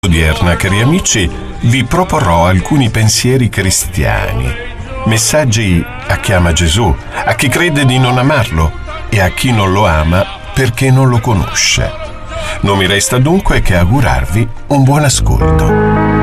Odierna, cari amici, vi proporrò alcuni pensieri cristiani, messaggi a chi ama Gesù, a chi crede di non amarlo e a chi non lo ama perché non lo conosce. Non mi resta dunque che augurarvi un buon ascolto.